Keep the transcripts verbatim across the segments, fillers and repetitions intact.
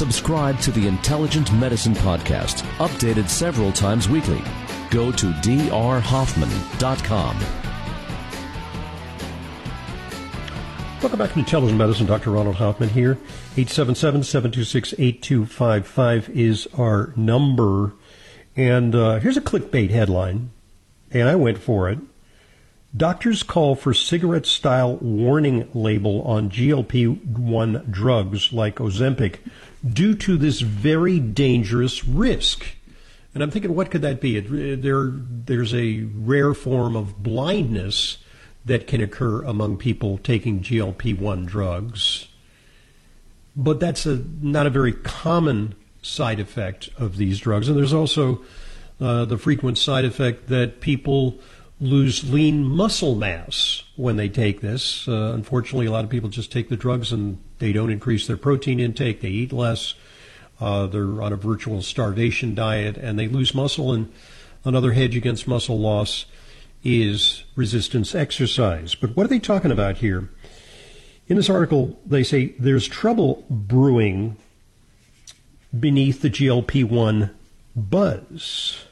Subscribe to the Intelligent Medicine Podcast, updated several times weekly. Go to d r hoffman dot com. Welcome back to Intelligent Medicine. Doctor Ronald Hoffman here. eight seven seven, seven two six, eight two five five is our number. And uh, here's a clickbait headline, and I went for it. Doctors call for cigarette-style warning label on G L P one drugs like Ozempic due to this very dangerous risk. And I'm thinking, what could that be? It, there, there's a rare form of blindness that can occur among people taking G L P one drugs. But that's a, not a very common side effect of these drugs. And there's also uh, the frequent side effect that people lose lean muscle mass when they take this. Uh, unfortunately, a lot of people just take the drugs and they don't increase their protein intake. They eat less. Uh, they're on a virtual starvation diet, and they lose muscle. And another hedge against muscle loss is resistance exercise. But what are they talking about here? In this article, they say there's trouble brewing beneath the G L P one buzz.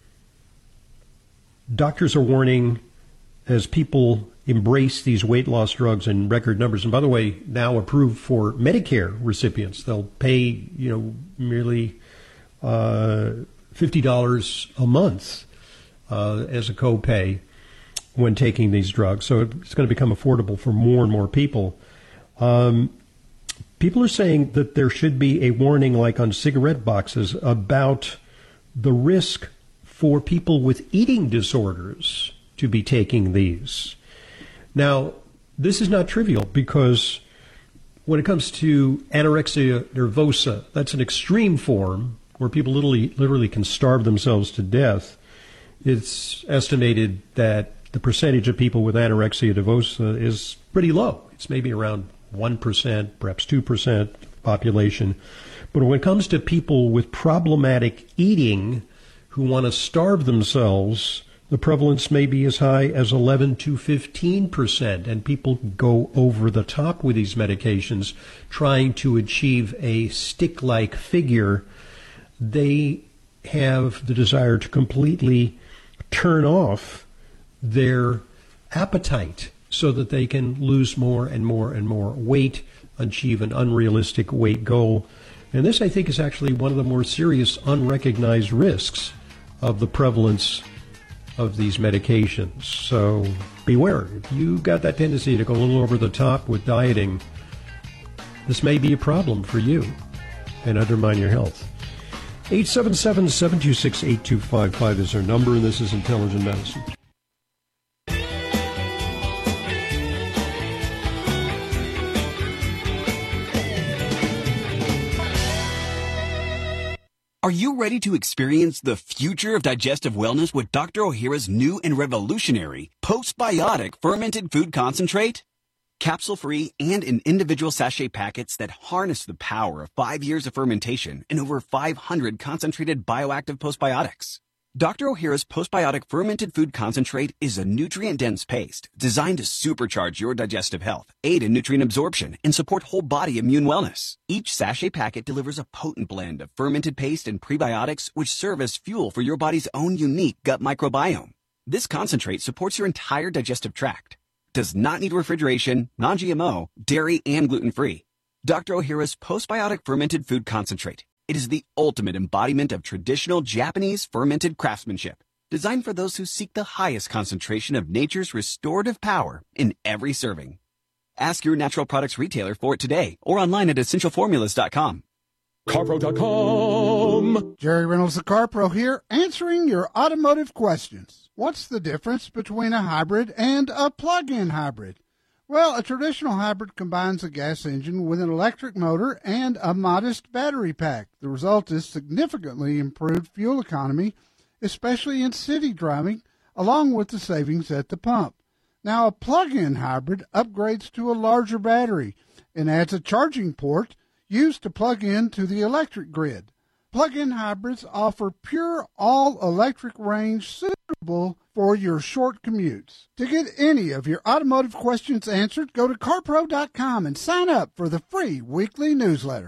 Doctors are warning as people embrace these weight loss drugs in record numbers. And by the way, now approved for Medicare recipients. They'll pay, you know, merely uh, fifty dollars a month uh, as a copay when taking these drugs. So it's going to become affordable for more and more people. Um, people are saying that there should be a warning like on cigarette boxes about the risk for people with eating disorders to be taking these. Now, this is not trivial because when it comes to anorexia nervosa, that's an extreme form where people literally, literally can starve themselves to death. It's estimated that the percentage of people with anorexia nervosa is pretty low. It's maybe around one percent, perhaps two percent population. But when it comes to people with problematic eating who want to starve themselves, the prevalence may be as high as eleven to fifteen percent, and people go over the top with these medications trying to achieve a stick-like figure. They have the desire to completely turn off their appetite so that they can lose more and more and more weight, achieve an unrealistic weight goal. And this, I think, is actually one of the more serious unrecognized risks of the prevalence of these medications. So beware. If you've got that tendency to go a little over the top with dieting, this may be a problem for you and undermine your health. eight seven seven, seven two six, eight two five five is our number, and this is Intelligent Medicine. Are you ready to experience the future of digestive wellness with Doctor Ohhira's new and revolutionary postbiotic fermented food concentrate? Capsule-free and in individual sachet packets that harness the power of five years of fermentation and over five hundred concentrated bioactive postbiotics. Doctor Ohhira's postbiotic fermented food concentrate is a nutrient-dense paste designed to supercharge your digestive health, aid in nutrient absorption, and support whole-body immune wellness. Each sachet packet delivers a potent blend of fermented paste and prebiotics which serve as fuel for your body's own unique gut microbiome. This concentrate supports your entire digestive tract, does not need refrigeration, non-G M O, dairy, and gluten-free. Doctor Ohhira's postbiotic fermented food concentrate. It is the ultimate embodiment of traditional Japanese fermented craftsmanship, designed for those who seek the highest concentration of nature's restorative power in every serving. Ask your natural products retailer for it today or online at essential formulas dot com. CarPro dot com. Jerry Reynolds, the CarPro here, answering your automotive questions. What's the difference between a hybrid and a plug-in hybrid? Well, a traditional hybrid combines a gas engine with an electric motor and a modest battery pack. The result is significantly improved fuel economy, especially in city driving, along with the savings at the pump. Now, a plug-in hybrid upgrades to a larger battery and adds a charging port used to plug into the electric grid. Plug-in hybrids offer pure all-electric range suitable for your short commutes. To get any of your automotive questions answered, go to car pro dot com and sign up for the free weekly newsletter.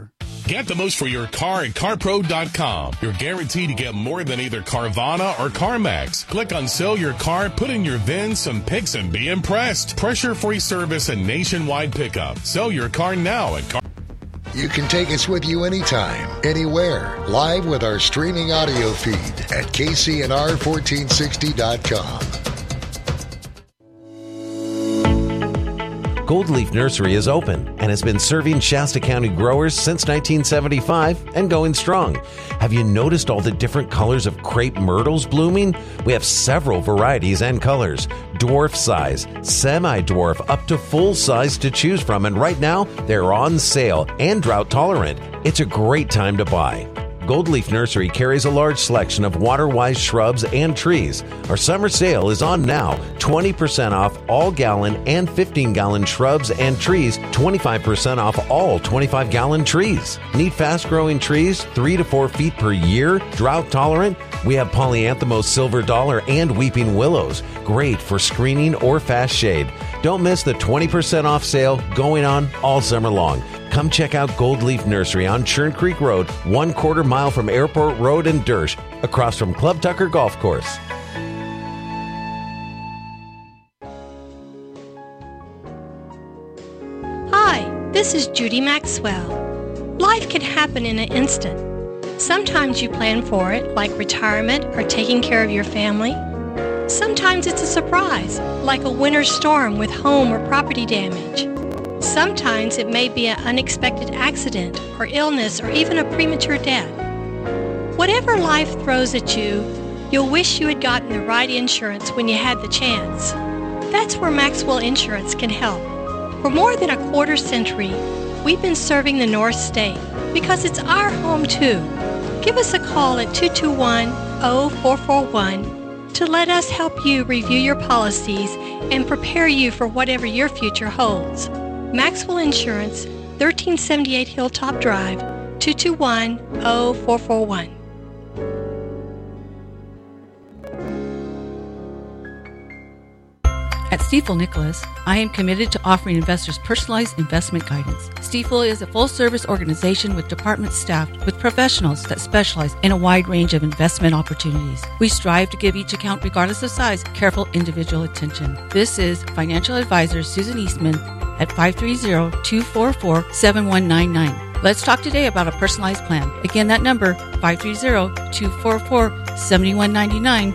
Get the most for your car at car pro dot com. You're guaranteed to get more than either Carvana or CarMax. Click on Sell Your Car, put in your V I N, some pics, and be impressed. Pressure-free service and nationwide pickup. Sell your car now at Car. You can take us with you anytime, anywhere, live with our streaming audio feed at K C N R fourteen sixty dot com. Gold Leaf Nursery is open and has been serving Shasta County growers since nineteen seventy-five and going strong. Have you noticed all the different colors of crepe myrtles blooming? We have several varieties and colors. Dwarf size, semi-dwarf, up to full size to choose from. And right now, they're on sale and drought tolerant. It's a great time to buy. Gold Leaf Nursery carries a large selection of water-wise shrubs and trees. Our summer sale is on now. twenty percent off all gallon and fifteen gallon shrubs and trees. twenty-five percent off all twenty-five gallon trees. Need fast-growing trees, three to four feet per year, drought tolerant? We have Polyanthemos silver dollar and weeping willows. Great for screening or fast shade. Don't miss the twenty percent off sale going on all summer long. Come check out Gold Leaf Nursery on Churn Creek Road, one quarter mile from Airport Road in Dersh, across from Club Tucker Golf Course. Hi, this is Judy Maxwell. Life can happen in an instant. Sometimes you plan for it, like retirement or taking care of your family. Sometimes it's a surprise, like a winter storm with home or property damage. Sometimes it may be an unexpected accident or illness or even a premature death. Whatever life throws at you, you'll wish you had gotten the right insurance when you had the chance. That's where Maxwell Insurance can help. For more than a quarter century, we've been serving the North State because it's our home too. Give us a call at two two one, zero four four one to let us help you review your policies and prepare you for whatever your future holds. Maxwell Insurance, thirteen seventy-eight Hilltop Drive, two two one, zero four four one. At Stifel Nicholas, I am committed to offering investors personalized investment guidance. Stifel is a full-service organization with department staff with professionals that specialize in a wide range of investment opportunities. We strive to give each account, regardless of size, careful individual attention. This is financial advisor Susan Eastman at five three zero, two four four, seven one nine nine. Let's talk today about a personalized plan. Again, that number, five three zero, two four four, seven one nine nine.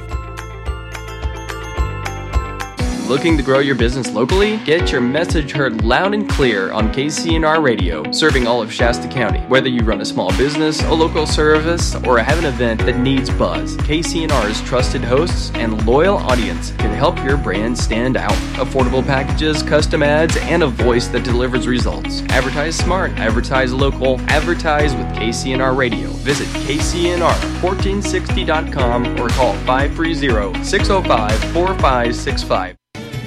Looking to grow your business locally? Get your message heard loud and clear on K C N R Radio, serving all of Shasta County. Whether you run a small business, a local service, or have an event that needs buzz, K C N R's trusted hosts and loyal audience can help your brand stand out. Affordable packages, custom ads, and a voice that delivers results. Advertise smart, advertise local, advertise with K C N R Radio. Visit K C N R fourteen sixty dot com or call five three zero, six zero five, four five six five.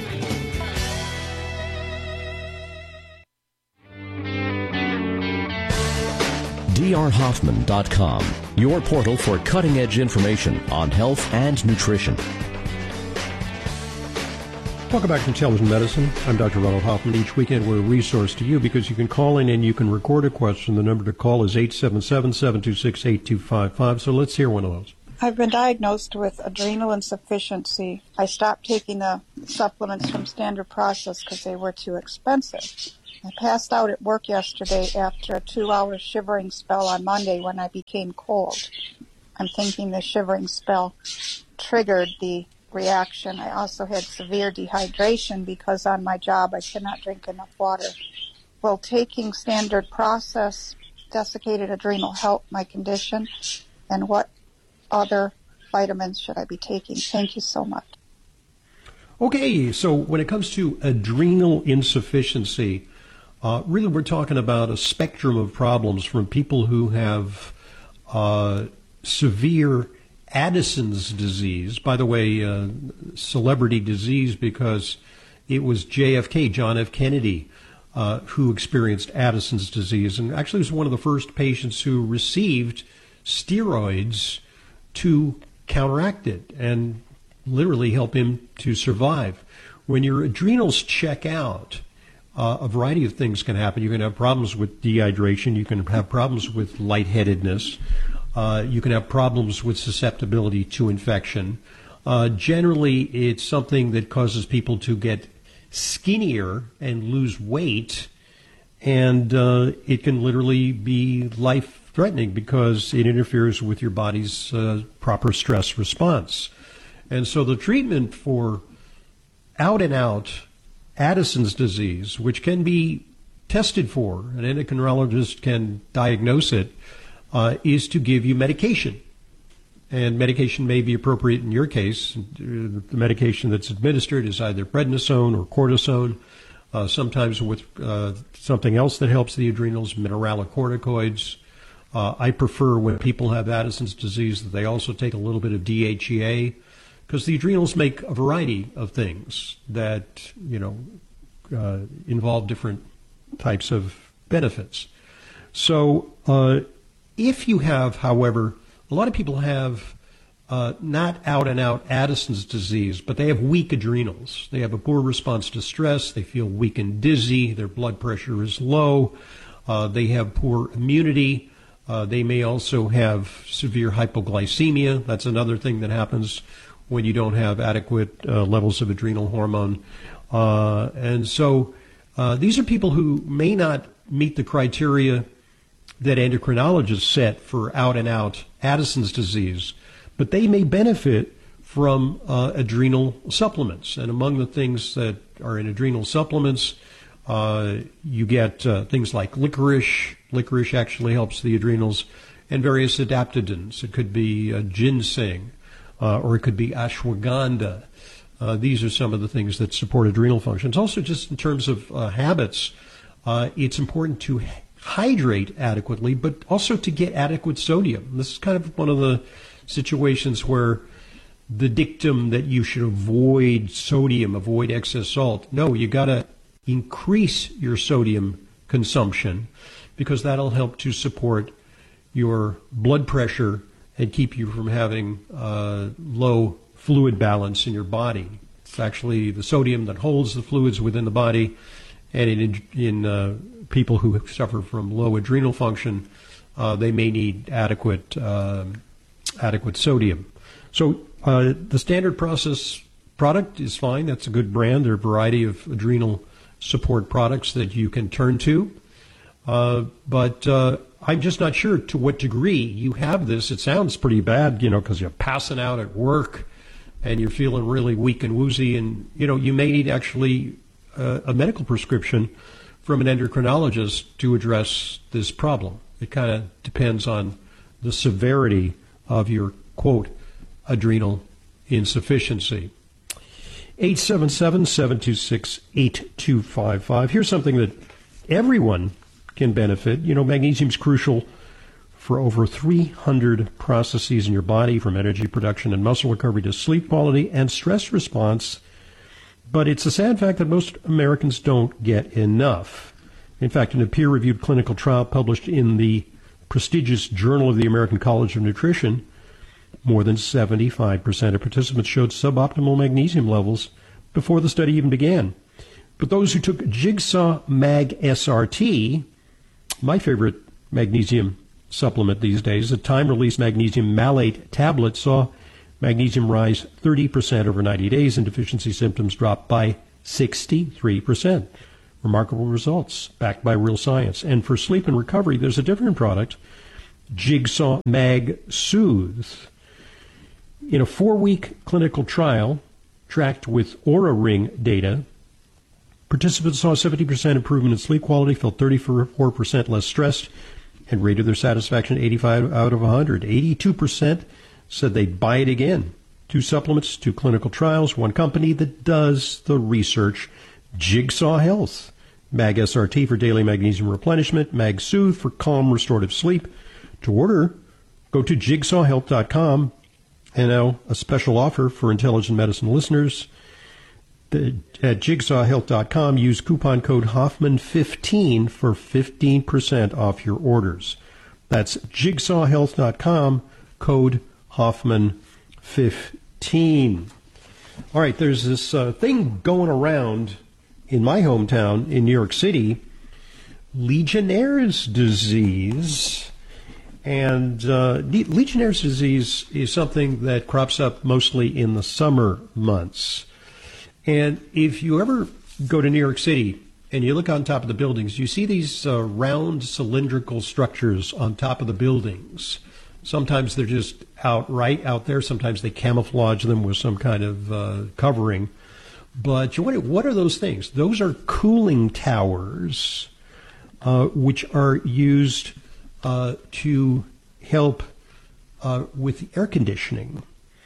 D R Hoffman dot com, your portal for cutting-edge information on health and nutrition. Welcome back to Intelligent Medicine. I'm Doctor Ronald Hoffman. Each weekend we're a resource to you because you can call in and you can record a question. The number to call is eight seven seven, seven two six, eight two five five. So let's hear one of those. I've been diagnosed with adrenal insufficiency. I stopped taking the supplements from Standard Process because they were too expensive. I passed out at work yesterday after a two-hour shivering spell on Monday when I became cold. I'm thinking the shivering spell triggered the reaction. I also had severe dehydration because on my job I cannot drink enough water. Will taking Standard Process desiccated adrenal help my condition? And what other vitamins should I be taking? Thank you so much. Okay, so when it comes to adrenal insufficiency, Uh, really, we're talking about a spectrum of problems from people who have uh, severe Addison's disease. By the way, uh, celebrity disease because it was J F K, John F. Kennedy, uh, who experienced Addison's disease, and actually was one of the first patients who received steroids to counteract it and literally help him to survive. When your adrenals check out, uh, a variety of things can happen. You can have problems with dehydration. You can have problems with lightheadedness. Uh, you can have problems with susceptibility to infection. Uh, generally, it's something that causes people to get skinnier and lose weight, and uh, it can literally be life-threatening because it interferes with your body's uh, proper stress response. And so the treatment for out-and-out Addison's disease, which can be tested for, an endocrinologist can diagnose it, uh, is to give you medication. And medication may be appropriate in your case. The medication that's administered is either prednisone or cortisone, uh, sometimes with uh, something else that helps the adrenals, mineralocorticoids. Uh, I prefer when people have Addison's disease that they also take a little bit of D H E A, because the adrenals make a variety of things that, you know, uh, involve different types of benefits. So uh, if you have, however, a lot of people have uh, not out-and-out Addison's disease, but they have weak adrenals. They have a poor response to stress. They feel weak and dizzy. Their blood pressure is low. Uh, they have poor immunity. Uh, they may also have severe hypoglycemia. That's another thing that happens when you don't have adequate uh, levels of adrenal hormone. Uh, and so uh, these are people who may not meet the criteria that endocrinologists set for out-and-out Addison's disease, but they may benefit from uh, adrenal supplements. And among the things that are in adrenal supplements, uh, you get uh, things like licorice. Licorice actually helps the adrenals, and various adaptogens. It could be uh, ginseng, uh, or it could be ashwagandha. Uh, these are some of the things that support adrenal functions. Also, just in terms of uh, habits, uh, it's important to hydrate adequately, but also to get adequate sodium. This is kind of one of the situations where the dictum that you should avoid sodium, avoid excess salt. No, you got to increase your sodium consumption, because that'll help to support your blood pressure and keep you from having uh, low fluid balance in your body. It's actually the sodium that holds the fluids within the body, and in, in uh, people who suffer from low adrenal function, uh, they may need adequate uh, adequate sodium. So uh, the Standard Process product is fine. That's a good brand. There are a variety of adrenal support products that you can turn to. Uh, but uh, I'm just not sure to what degree you have this. It sounds pretty bad, you know, because you're passing out at work and you're feeling really weak and woozy, and, you know, you may need actually uh, a medical prescription from an endocrinologist to address this problem. It kind of depends on the severity of your, quote, adrenal insufficiency. eight seven seven, seven two six, eight two five five. Here's something that everyone can benefit. You know, magnesium is crucial for over three hundred processes in your body, from energy production and muscle recovery to sleep quality and stress response. But it's a sad fact that most Americans don't get enough. In fact, in a peer-reviewed clinical trial published in the prestigious Journal of the American College of Nutrition, more than seventy-five percent of participants showed suboptimal magnesium levels before the study even began. But those who took Jigsaw Mag S R T, my favorite magnesium supplement these days, a time-release magnesium malate tablet, saw magnesium rise thirty percent over ninety days, and deficiency symptoms dropped by sixty-three percent. Remarkable results, backed by real science. And for sleep and recovery, there's a different product, Jigsaw Mag Soothe. In a four-week clinical trial tracked with Oura Ring data, participants saw a seventy percent improvement in sleep quality, felt thirty-four percent less stressed, and rated their satisfaction eighty-five out of one hundred. eighty-two percent said they'd buy it again. Two supplements, two clinical trials, one company that does the research, Jigsaw Health. Mag S R T for daily magnesium replenishment, Mag Soothe for calm restorative sleep. To order, go to jigsaw health dot com. And now a special offer for Intelligent Medicine listeners. At jigsaw health dot com, use coupon code Hoffman fifteen for fifteen percent off your orders. That's jigsaw health dot com, code Hoffman fifteen. All right, there's this uh, thing going around in my hometown in New York City, Legionnaire's disease. And uh, Legionnaire's disease is something that crops up mostly in the summer months. And if you ever go to New York City and you look on top of the buildings, you see these uh, round cylindrical structures on top of the buildings. Sometimes they're just outright out there. Sometimes they camouflage them with some kind of uh, covering. But you wonder, what are those things? Those are cooling towers, uh, which are used uh, to help uh, with air conditioning.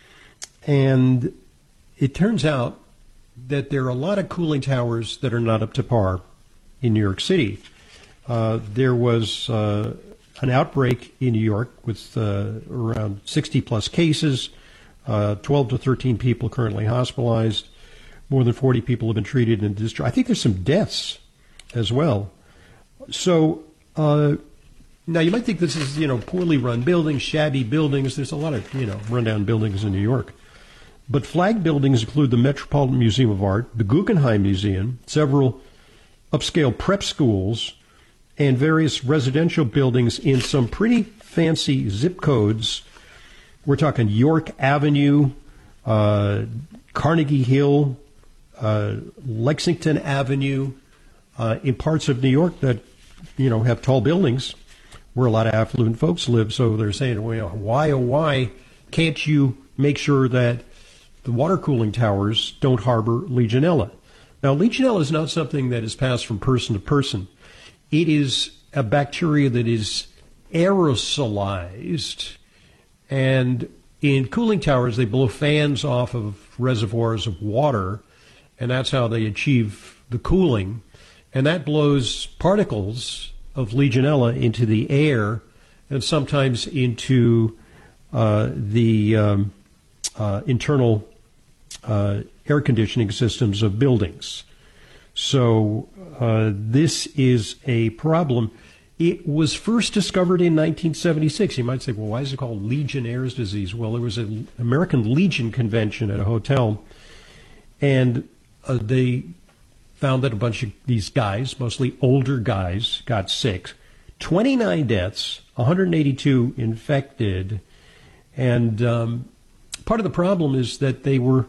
And it turns out that there are a lot of cooling towers that are not up to par in New York City. Uh, there was uh, an outbreak in New York with uh, around sixty plus cases, uh, twelve to thirteen people currently hospitalized. More than forty people have been treated and discharged. I think there's some deaths as well. So uh, now you might think this is, you know, poorly run buildings, shabby buildings. There's a lot of, you know, rundown buildings in New York. But flag buildings include the Metropolitan Museum of Art, the Guggenheim Museum, several upscale prep schools, and various residential buildings in some pretty fancy zip codes. We're talking York Avenue, uh, Carnegie Hill, uh, Lexington Avenue, uh, in parts of New York that, you know, have tall buildings where a lot of affluent folks live. So they're saying, well, why, oh, why can't you make sure that the water cooling towers don't harbor Legionella? Now, Legionella is not something that is passed from person to person. It is a bacteria that is aerosolized, and in cooling towers, they blow fans off of reservoirs of water, and that's how they achieve the cooling. And that blows particles of Legionella into the air and sometimes into uh, the um, uh, internal uh, air conditioning systems of buildings. So uh, this is a problem. It was first discovered in nineteen seventy-six. You might say, well, why is it called Legionnaire's disease? Well, there was an American Legion convention at a hotel, and uh, they found that a bunch of these guys, mostly older guys, got sick. twenty-nine deaths, one hundred eighty-two infected, and um, part of the problem is that they were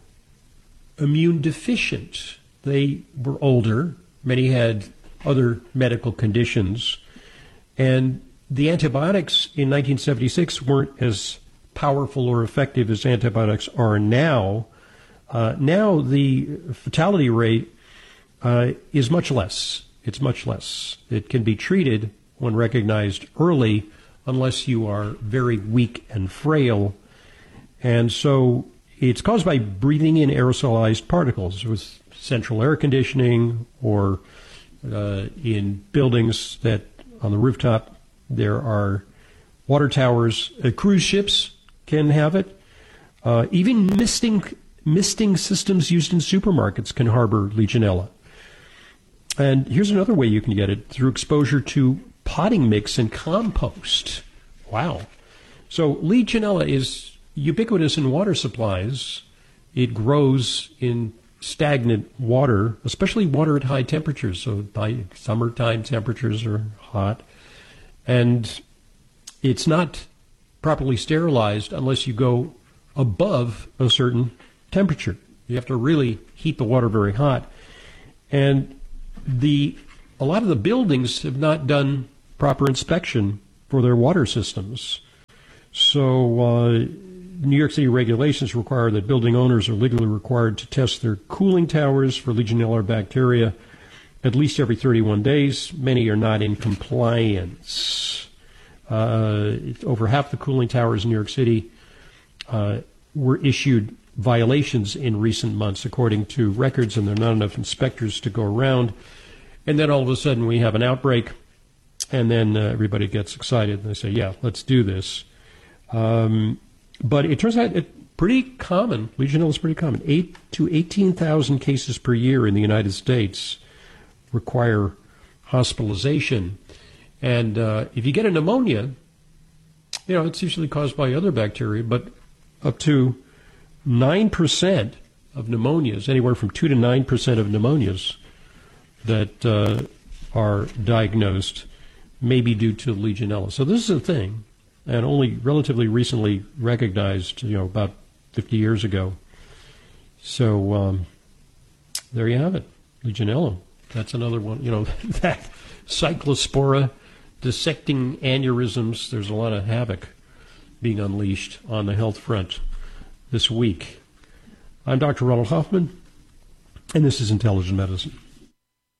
immune deficient. They were older. Many had other medical conditions. And the antibiotics in nineteen seventy-six weren't as powerful or effective as antibiotics are now. Uh, now the fatality rate uh, is much less. It's much less. It can be treated when recognized early unless you are very weak and frail. And so it's caused by breathing in aerosolized particles with central air conditioning, or uh, in buildings that on the rooftop there are water towers. Uh, cruise ships can have it. Uh, even misting misting systems used in supermarkets can harbor Legionella. And here's another way you can get it, through exposure to potting mix and compost. Wow. So Legionella is ubiquitous in water supplies. It grows in stagnant water, especially water at high temperatures. So high summertime temperatures are hot. And it's not properly sterilized unless you go above a certain temperature. You have to really heat the water very hot. And the a lot of the buildings have not done proper inspection for their water systems. So uh, New York City regulations require that building owners are legally required to test their cooling towers for Legionella bacteria at least every thirty-one days. Many are not in compliance. Uh, over half the cooling towers in New York City uh, were issued violations in recent months, according to records, and there are not enough inspectors to go around. And then all of a sudden we have an outbreak, and then uh, everybody gets excited, and they say, yeah, let's do this. Um, but it turns out it's pretty common. Legionella is pretty common. Eight to eighteen thousand cases per year in the United States require hospitalization. And uh, if you get a pneumonia, you know, it's usually caused by other bacteria, but up to nine percent of pneumonias, anywhere from two to nine percent of pneumonias that uh, are diagnosed may be due to Legionella. So this is a thing, and only relatively recently recognized, you know, about fifty years ago. So um, there you have it, Legionella. That's another one, you know, that cyclospora dissecting aneurysms. There's a lot of havoc being unleashed on the health front this week. I'm Doctor Ronald Hoffman, and this is Intelligent Medicine.